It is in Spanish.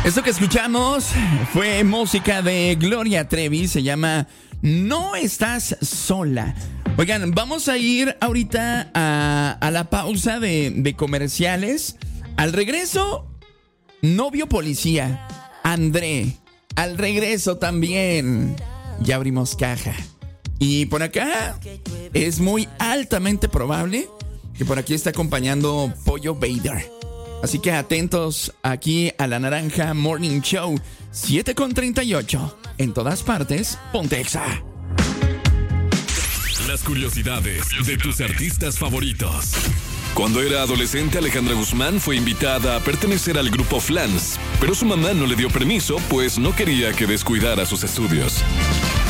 Esto que escuchamos fue música de Gloria Trevi, se llama No Estás Sola. Oigan, vamos a ir ahorita a la pausa de comerciales. Al regreso, novio policía, André. Al regreso también, ya abrimos caja. Y por acá es muy altamente probable que por aquí esté acompañando Pollo Vader. Así que atentos aquí a La Naranja Morning Show, 7:38. En todas partes, Ponte Exa. Las curiosidades de tus artistas favoritos. Cuando era adolescente, Alejandra Guzmán fue invitada a pertenecer al grupo Flans, pero su mamá no le dio permiso, pues no quería que descuidara sus estudios.